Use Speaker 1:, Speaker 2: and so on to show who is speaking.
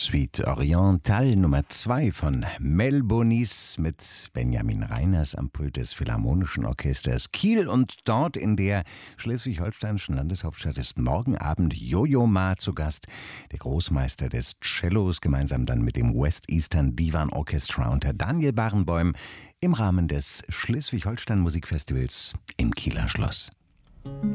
Speaker 1: Suite Orientale Nummer 2 von Mel Bonis mit Benjamin Reiners am Pult des Philharmonischen Orchesters Kiel. Und dort in der schleswig-holsteinischen Landeshauptstadt ist morgen Abend Yo-Yo Ma zu Gast, der Großmeister des Cellos, gemeinsam dann mit dem West Eastern Divan Orchestra unter Daniel Barenboim im Rahmen des Schleswig-Holstein Musikfestivals im Kieler Schloss.